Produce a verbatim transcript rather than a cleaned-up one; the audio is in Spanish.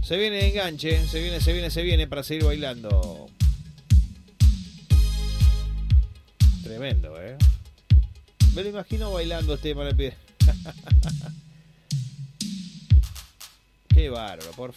Se viene el enganche, se viene, se viene, se viene para seguir bailando. Tremendo, ¿eh? Me lo imagino bailando este para el pie. Qué bárbaro, por